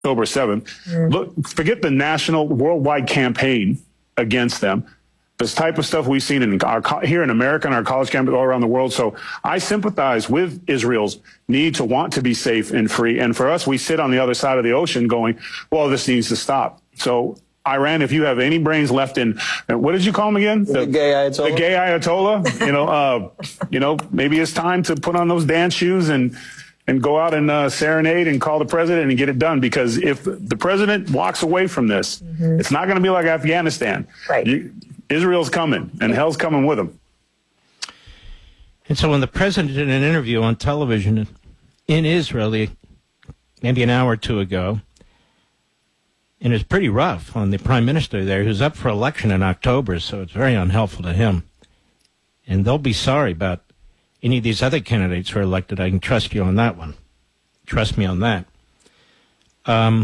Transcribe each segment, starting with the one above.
October 7th. Look, forget the national, worldwide campaign against them. This type of stuff we've seen here in America and our college campuses all around the world. So I sympathize with Israel's need to want to be safe and free. And for us, we sit on the other side of the ocean going, well, this needs to stop. So Iran, if you have any brains left in, what did you call him again? The gay Ayatollah. The gay Ayatollah. Maybe it's time to put on those dance shoes and go out and serenade and call the president and get it done. Because if the president walks away from this, it's not going to be like Afghanistan. Right. Israel's coming, and hell's coming with them. And so when the president did an interview on television in Israel maybe an hour or two ago, and it was pretty rough on the prime minister there, who's up for election in October, so it's very unhelpful to him. And they'll be sorry about any of these other candidates who are elected. I can trust you on that one. Trust me on that. And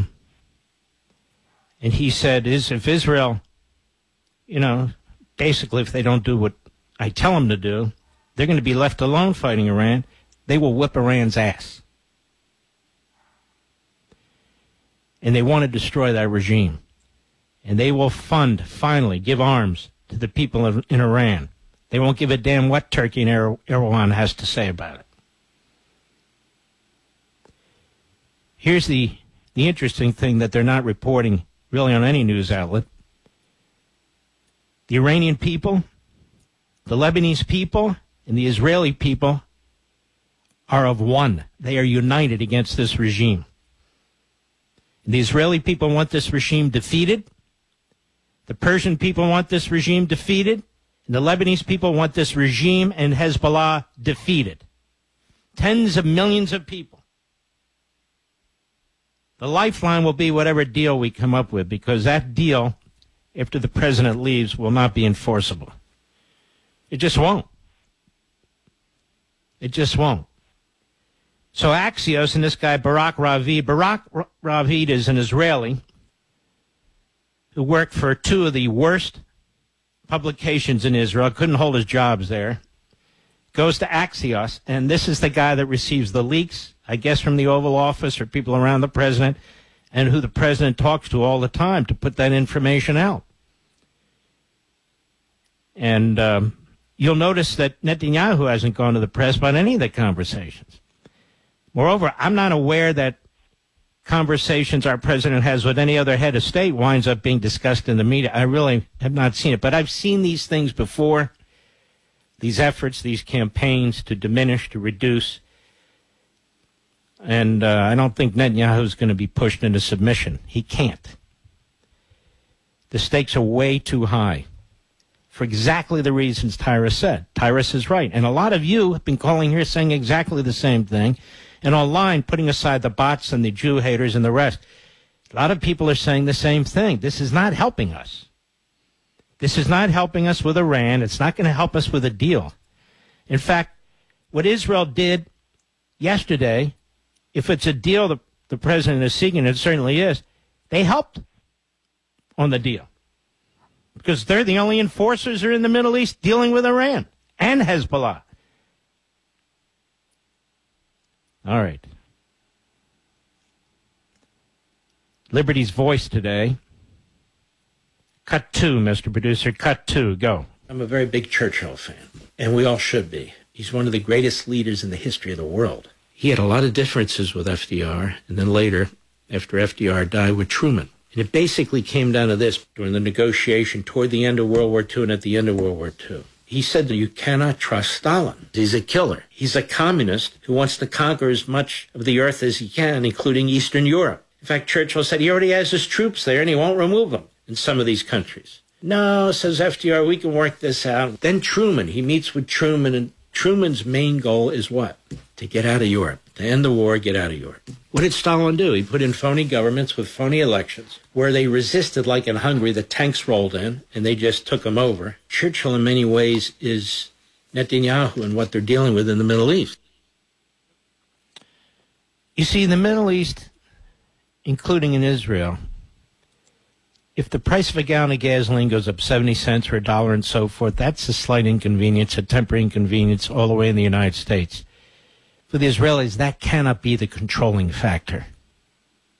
he said, if Israel, basically if they don't do what I tell them to do, they're going to be left alone fighting Iran. They will whip Iran's ass. And they want to destroy that regime. And they will finally give arms to the people in Iran. They won't give a damn what Turkey and Erdogan has to say about it. Here's the interesting thing that they're not reporting really on any news outlet. The Iranian people, the Lebanese people, and the Israeli people are of one. They are united against this regime. The Israeli people want this regime defeated. The Persian people want this regime defeated. And the Lebanese people want this regime and Hezbollah defeated. Tens of millions of people. The lifeline will be whatever deal we come up with, because that deal, after the president leaves, will not be enforceable. It just won't. It just won't. So Axios and this guy Barak Ravid is an Israeli who worked for two of the worst publications in Israel, couldn't hold his jobs there, goes to Axios, and this is the guy that receives the leaks, I guess from the Oval Office or people around the president, and who the president talks to all the time to put that information out. And you'll notice that Netanyahu hasn't gone to the press about any of the conversations. Moreover, I'm not aware that conversations our president has with any other head of state winds up being discussed in the media. I really have not seen it, but I've seen these things before, these efforts, these campaigns to diminish, to reduce, and I don't think Netanyahu is going to be pushed into submission. He can't. The stakes are way too high for exactly the reasons Tyrus said. Tyrus is right, and a lot of you have been calling here saying exactly the same thing. And online, putting aside the bots and the Jew haters and the rest, a lot of people are saying the same thing. This is not helping us. This is not helping us with Iran. It's not going to help us with a deal. In fact, what Israel did yesterday, if it's a deal the president is seeking, it certainly is, they helped on the deal. Because they're the only enforcers who are in the Middle East dealing with Iran and Hezbollah. All right. Liberty's voice today. Cut 2, Mr. Producer. Cut 2. Go. I'm a very big Churchill fan, and we all should be. He's one of the greatest leaders in the history of the world. He had a lot of differences with FDR, and then later, after FDR died, with Truman. And it basically came down to this during the negotiation toward the end of World War II and at the end of World War II. He said that you cannot trust Stalin. He's a killer. He's a communist who wants to conquer as much of the earth as he can, including Eastern Europe. In fact, Churchill said he already has his troops there and he won't remove them in some of these countries. No, says FDR, we can work this out. Then Truman, he meets with Truman, and Truman's main goal is what? To get out of Europe. To end the war, get out of Europe. What did Stalin do? He put in phony governments with phony elections where they resisted, like in Hungary. The tanks rolled in and they just took them over. Churchill, in many ways, is Netanyahu and what they're dealing with in the Middle East. You see, in the Middle East, including in Israel, if the price of a gallon of gasoline goes up 70 cents or $1 and so forth, that's a slight inconvenience, a temporary inconvenience all the way in the United States. For the Israelis, that cannot be the controlling factor.